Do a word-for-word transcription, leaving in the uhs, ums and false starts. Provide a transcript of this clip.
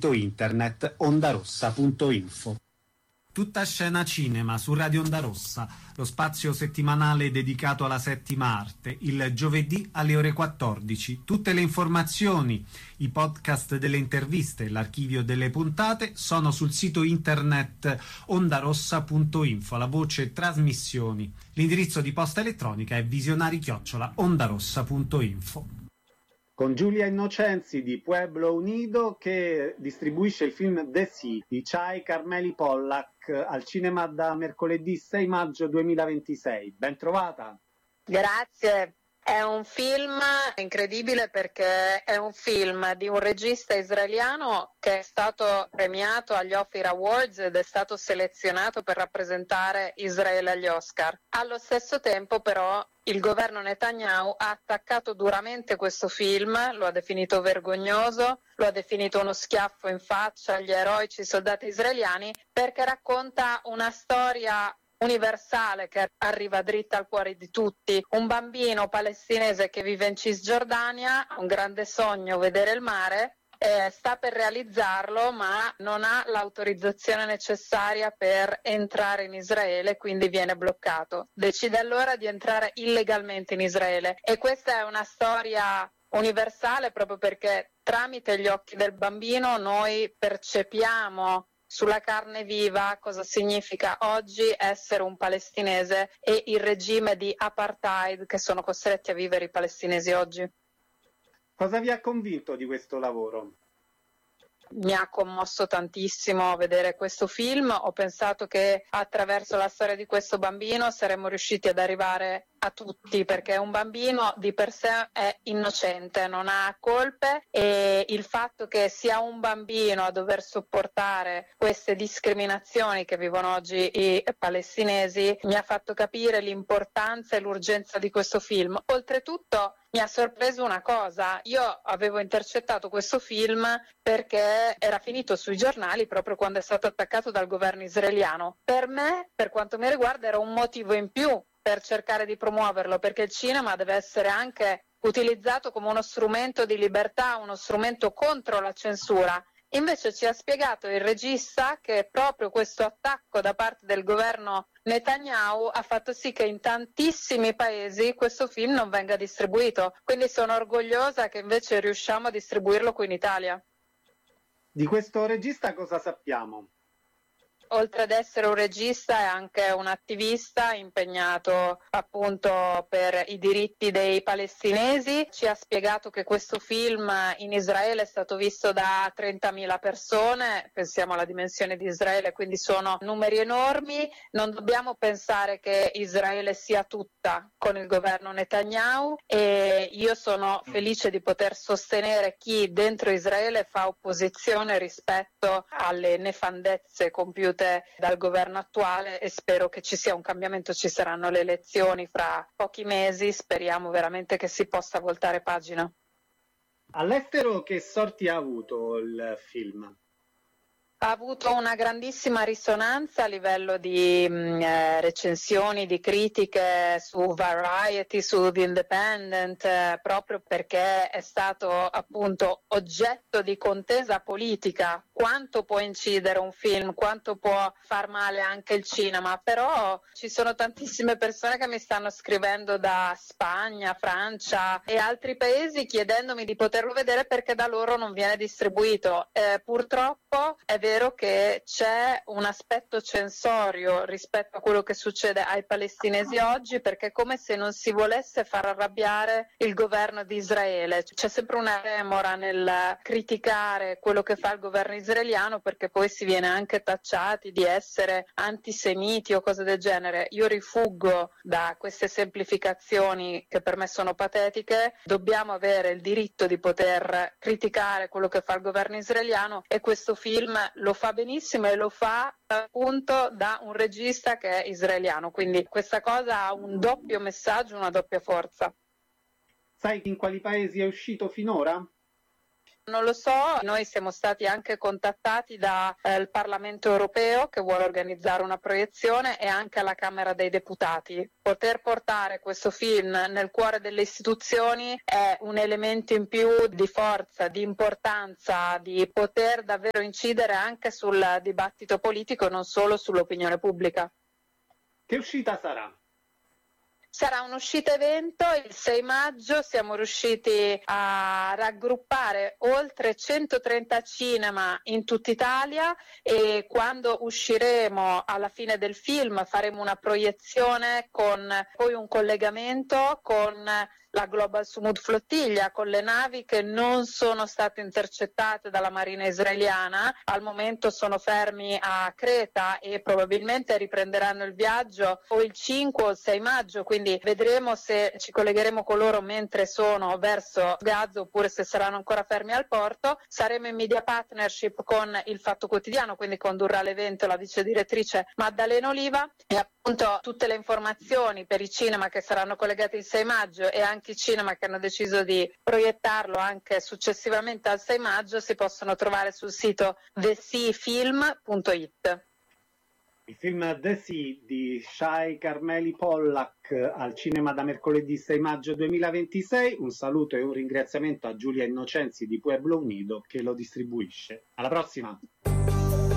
sito internet ondarossa punto info. Tutta scena cinema su Radio Onda Rossa, lo spazio settimanale dedicato alla settima arte, il giovedì alle ore quattordici. Tutte le informazioni, i podcast delle interviste, l'archivio delle puntate sono sul sito internet ondarossa punto info, la voce trasmissioni. L'indirizzo di posta elettronica è visionari chiocciola ondarossa punto info. Con Giulia Innocenzi di Pueblo Unido che distribuisce il film The City, Chai Carmeli Pollack, al cinema da mercoledì sei maggio duemilaventisei. Ben trovata! Grazie! È un film incredibile perché è un film di un regista israeliano che è stato premiato agli Ophir Awards ed è stato selezionato per rappresentare Israele agli Oscar. Allo stesso tempo però il governo Netanyahu ha attaccato duramente questo film, lo ha definito vergognoso, lo ha definito uno schiaffo in faccia agli eroici soldati israeliani perché racconta una storia universale che arriva dritta al cuore di tutti. Un bambino palestinese che vive in Cisgiordania ha un grande sogno, vedere il mare, eh, sta per realizzarlo ma non ha l'autorizzazione necessaria per entrare in Israele, quindi viene bloccato. Decide allora di entrare illegalmente in Israele e questa è una storia universale proprio perché tramite gli occhi del bambino noi percepiamo sulla carne viva cosa significa oggi essere un palestinese e il regime di apartheid che sono costretti a vivere i palestinesi oggi. Cosa vi ha convinto di questo lavoro? Mi ha commosso tantissimo vedere questo film, ho pensato che attraverso la storia di questo bambino saremmo riusciti ad arrivare a tutti, perché un bambino di per sé è innocente, non ha colpe e il fatto che sia un bambino a dover sopportare queste discriminazioni che vivono oggi i palestinesi mi ha fatto capire l'importanza e l'urgenza di questo film. Oltretutto mi ha sorpreso una cosa, io avevo intercettato questo film perché era finito sui giornali proprio quando è stato attaccato dal governo israeliano. Per me, per quanto mi riguarda, era un motivo in più per cercare di promuoverlo, perché il cinema deve essere anche utilizzato come uno strumento di libertà, uno strumento contro la censura. Invece ci ha spiegato il regista che proprio questo attacco da parte del governo Netanyahu ha fatto sì che in tantissimi paesi questo film non venga distribuito, quindi sono orgogliosa che invece riusciamo a distribuirlo qui in Italia. Di questo regista cosa sappiamo? Oltre ad essere un regista è anche un attivista impegnato appunto per i diritti dei palestinesi. Ci ha spiegato che questo film in Israele è stato visto da trentamila persone, pensiamo alla dimensione di Israele, quindi sono numeri enormi. Non dobbiamo pensare che Israele sia tutta con il governo Netanyahu e io sono felice di poter sostenere chi dentro Israele fa opposizione rispetto alle nefandezze compiute dal governo attuale e spero che ci sia un cambiamento, ci saranno le elezioni fra pochi mesi, speriamo veramente che si possa voltare pagina. All'estero che sorti ha avuto il film? Ha avuto una grandissima risonanza a livello di mh, eh, recensioni, di critiche su Variety, su The Independent, eh, proprio perché è stato appunto oggetto di contesa politica. Quanto può incidere un film, quanto può far male anche il cinema, però ci sono tantissime persone che mi stanno scrivendo da Spagna, Francia e altri paesi chiedendomi di poterlo vedere perché da loro non viene distribuito. Eh, purtroppo è vero che c'è un aspetto censorio rispetto a quello che succede ai palestinesi oggi, perché è come se non si volesse far arrabbiare il governo di Israele. C'è sempre una remora nel criticare quello che fa il governo israeliano perché poi si viene anche tacciati di essere antisemiti o cose del genere. Io rifuggo da queste semplificazioni che per me sono patetiche. Dobbiamo avere il diritto di poter criticare quello che fa il governo israeliano e questo film lo fa benissimo e lo fa appunto da un regista che è israeliano, quindi questa cosa ha un doppio messaggio, una doppia forza. Sai in quali paesi è uscito finora? Non lo so, noi siamo stati anche contattati dal eh, Parlamento europeo che vuole organizzare una proiezione e anche alla Camera dei Deputati. Poter portare questo film nel cuore delle istituzioni è un elemento in più di forza, di importanza, di poter davvero incidere anche sul dibattito politico, non solo sull'opinione pubblica. Che uscita sarà? Sarà un'uscita evento, il sei maggio siamo riusciti a raggruppare oltre centotrenta cinema in tutta Italia e quando usciremo alla fine del film faremo una proiezione con poi un collegamento con la Global Sumud Flottiglia, con le navi che non sono state intercettate dalla Marina israeliana, al momento sono fermi a Creta e probabilmente riprenderanno il viaggio o il cinque o il sei maggio, quindi vedremo se ci collegheremo con loro mentre sono verso Gaza oppure se saranno ancora fermi al porto. Saremo in media partnership con Il Fatto Quotidiano, quindi condurrà l'evento la vice direttrice Maddalena Oliva e appunto tutte le informazioni per i cinema che saranno collegati il sei maggio e anche i cinema che hanno deciso di proiettarlo anche successivamente al sei maggio si possono trovare sul sito the sea film punto it. Il film The Sea di Shai Carmeli Pollack al cinema da mercoledì sei maggio duemilaventisei. Un saluto e un ringraziamento a Giulia Innocenzi di Pueblo Unido che lo distribuisce. Alla prossima!